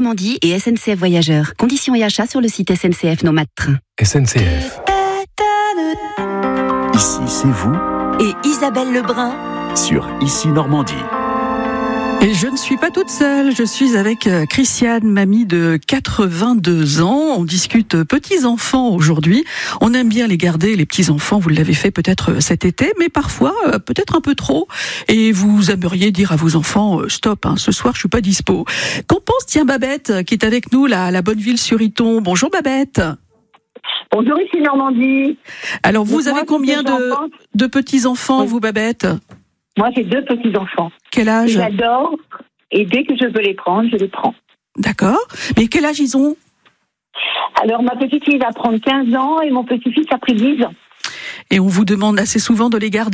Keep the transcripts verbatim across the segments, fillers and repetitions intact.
Normandie et S N C F Voyageurs. Conditions et achats sur le site S N C F Nomade Train. S N C F. Ici, c'est vous et Isabelle Lebrun sur Ici Normandie. Et je ne suis pas toute seule, je suis avec Christiane, mamie de quatre-vingt-deux ans. On discute petits-enfants aujourd'hui. On aime bien les garder, les petits-enfants, vous l'avez fait peut-être cet été, mais parfois, peut-être un peu trop. Et vous aimeriez dire à vos enfants, stop, hein, ce soir je suis pas dispo. Qu'en pense, tiens, Babette, qui est avec nous là, à la Bonneville-sur-Iton. Bonjour Babette. Bonjour, ici Normandie. Alors, vous avez combien de, de petits-enfants, oui. vous, Babette ? Moi, j'ai deux petits-enfants. Quel âge ? J'adore, et dès que je veux les prendre, je les prends. D'accord. Mais quel âge ils ont ? Alors, ma petite fille va prendre quinze ans, et mon petit-fils a pris dix ans. Et on vous demande assez souvent de les garder ?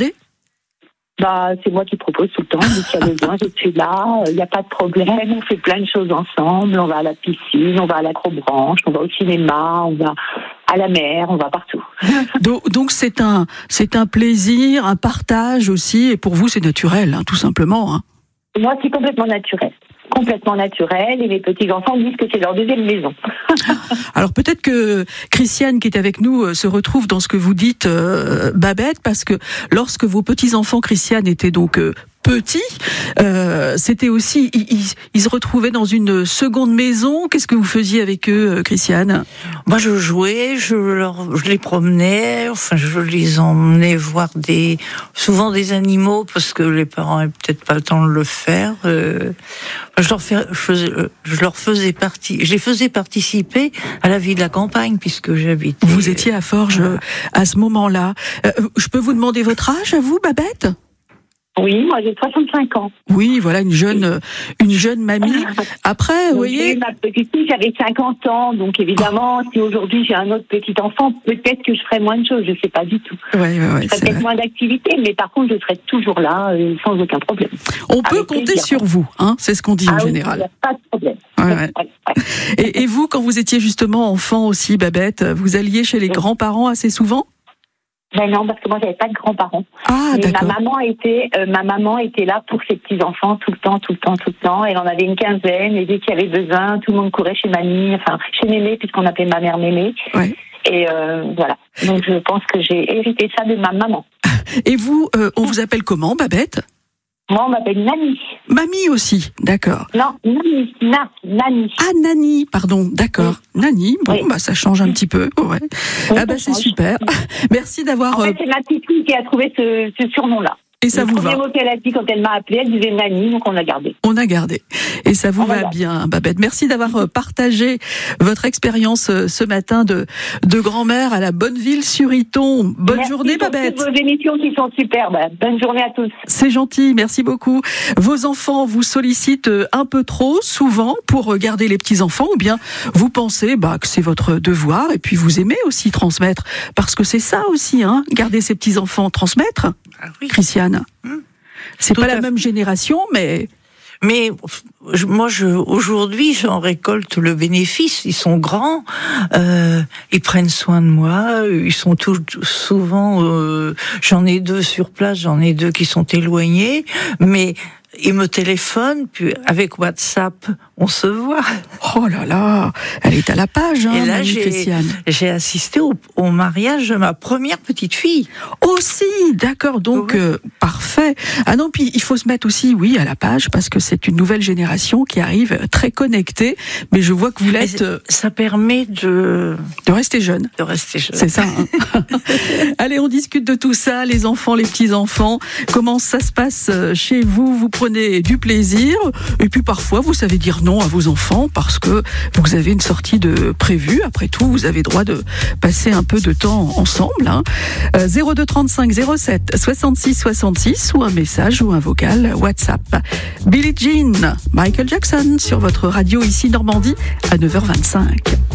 Bah, c'est moi qui propose tout le temps. Dès qu'il y a besoin, je suis là. Il n'y a pas de problème. On fait plein de choses ensemble. On va à la piscine, on va à l'acrobranche, on va au cinéma, on va à la mer, on va partout. donc, donc c'est un, c'est un plaisir, un partage aussi. Et pour vous, c'est naturel, hein, tout simplement. Hein. Moi, c'est complètement naturel. Complètement naturel, et les petits-enfants disent que c'est leur deuxième maison. Alors peut-être que Christiane, qui est avec nous, se retrouve dans ce que vous dites, euh, Babette, parce que lorsque vos petits-enfants, Christiane, étaient donc euh, petits, euh, c'était aussi, ils, ils, ils se retrouvaient dans une seconde maison. Qu'est-ce que vous faisiez avec eux, Christiane ? Moi, je jouais, je, leur, je les promenais, enfin, je les emmenais voir des, souvent des animaux, parce que les parents n'avaient peut-être pas le temps de le faire. Euh, je leur fais, je faisais, je leur faisais partie, je les faisais participer à la vie de la campagne, puisque j'habitais. Vous étiez à Forges euh, à ce moment-là. Euh, je peux vous demander votre âge, à vous, Babette ? Oui, moi j'ai soixante-cinq ans. Oui, voilà, une jeune, une jeune mamie. Après, vous voyez... Ma petite fille, j'avais cinquante ans, donc évidemment, si aujourd'hui j'ai un autre petit enfant, peut-être que je ferais moins de choses, je ne sais pas du tout. Ouais, ouais, ouais, je ferais peut-être vrai. moins d'activités, mais par contre, je serais toujours là, euh, sans aucun problème. On peut compter plaisir. sur vous, hein, c'est ce qu'on dit ah, en oui, général. Il n'y a pas de problème. Ouais, ouais. Ouais, ouais. Et, et vous, quand vous étiez justement enfant aussi, Babette, vous alliez chez les oui. grands-parents assez souvent ? Ben non, parce que moi j'avais pas de grands-parents. Ah, mais d'accord. ma maman était, euh, ma maman était là pour ses petits enfants tout le temps, tout le temps, tout le temps. Elle en avait une quinzaine, et dès qu'il y avait besoin, tout le monde courait chez mamie, enfin chez Mémé, puisqu'on appelait ma mère Mémé. Ouais. Et euh, voilà. Donc je pense que j'ai hérité ça de ma maman. Et vous, euh, on vous appelle comment, Babette ? Moi, on m'appelle Nani. Mamie aussi, d'accord. Non, Nani, Na, Nani. Ah, Nani, pardon, d'accord. Oui. Nani, bon, oui. bah ça change un petit peu, ouais. Oui, ah bah c'est change. Super. Merci d'avoir... En fait, c'est ma petite fille qui a trouvé ce, ce surnom-là. Et ça le vous va. Le premier mot qu'elle a dit quand elle m'a appelée, elle disait Nani, donc on l'a gardé. On a gardé. Et ça vous on va bien, Babette. Merci d'avoir partagé votre expérience ce matin de, de grand-mère à la Bonneville-sur-Iton. Bonne merci journée, pour Babette. Merci pour vos émissions qui sont superbes. Bonne journée à tous. C'est gentil, merci beaucoup. Vos enfants vous sollicitent un peu trop souvent pour garder les petits-enfants, ou bien vous pensez bah, que c'est votre devoir, et puis vous aimez aussi transmettre, parce que c'est ça aussi, hein, garder ses petits-enfants, transmettre. Ah oui. Christiane. Mmh. C'est Tout pas la même génération, mais... Mais moi, je, aujourd'hui, j'en récolte le bénéfice. Ils sont grands, euh, ils prennent soin de moi, ils sont tout, souvent... Euh, j'en ai deux sur place, j'en ai deux qui sont éloignés, mais... Ils me téléphonent, puis avec WhatsApp, on se voit. Oh là là, elle est à la page, hein, et là, j'ai, Christiane. J'ai assisté au, au mariage de ma première petite fille. Aussi, d'accord, donc oui. euh, parfait. Ah non, puis il faut se mettre aussi, oui, à la page, parce que c'est une nouvelle génération qui arrive très connectée, mais je vois que vous l'êtes... Euh, ça permet de... De rester jeune. De rester jeune. C'est ça. Hein. Allez, on discute de tout ça, les enfants, les petits-enfants, comment ça se passe chez vous, vous prenez du plaisir, et puis parfois vous savez dire non à vos enfants parce que vous avez une sortie de prévue. Après tout, vous avez droit de passer un peu de temps ensemble. Hein. Euh, zéro deux trente-cinq zéro sept soixante-six soixante-six ou un message ou un vocal WhatsApp. Billie Jean, Michael Jackson sur votre radio ici Normandie à neuf heures vingt-cinq.